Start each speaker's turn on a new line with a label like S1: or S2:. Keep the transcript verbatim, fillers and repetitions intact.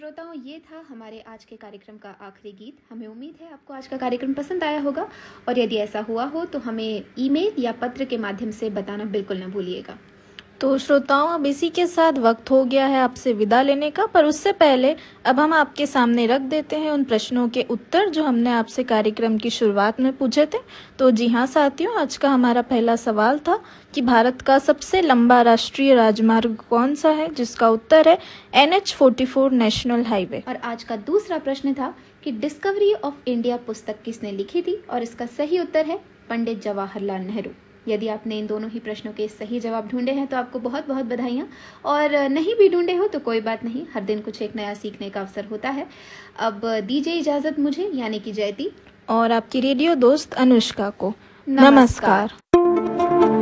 S1: श्रोताओं, ये था हमारे आज के कार्यक्रम का आखिरी गीत। हमें उम्मीद है आपको आज का कार्यक्रम पसंद आया होगा, और यदि ऐसा हुआ हो तो हमें ईमेल या पत्र के माध्यम से बताना बिल्कुल न भूलिएगा।
S2: तो श्रोताओं, अब इसी के साथ वक्त हो गया है आपसे विदा लेने का, पर उससे पहले अब हम आपके सामने रख देते हैं उन प्रश्नों के उत्तर जो हमने आपसे कार्यक्रम की शुरुआत में पूछे थे। तो जी हाँ साथियों, आज का हमारा पहला सवाल था कि भारत का सबसे लंबा राष्ट्रीय राजमार्ग कौन सा है, जिसका उत्तर है N H forty four national highway.
S1: और आज का दूसरा प्रश्न था कि डिस्कवरी ऑफ इंडिया पुस्तक किसने लिखी थी, और इसका सही उत्तर है पंडित जवाहरलाल नेहरू। यदि आपने इन दोनों ही प्रश्नों के सही जवाब ढूंढे हैं तो आपको बहुत बहुत बधाइयाँ, और नहीं भी ढूंढे हो तो कोई बात नहीं, हर दिन कुछ एक नया सीखने का अवसर होता है। अब दीजिए इजाजत मुझे, यानी कि जयती,
S2: और आपकी रेडियो दोस्त अनुष्का को।
S1: नमस्कार।
S2: नमस्कार।